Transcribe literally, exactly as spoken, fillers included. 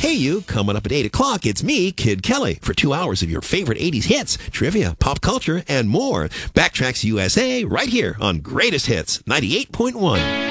Hey You. Coming up at eight o'clock, it's me, Kid Kelly, for two hours of your favorite eighties hits, trivia, pop culture, and more. Backtracks U S A, right here on Greatest Hits ninety-eight point one.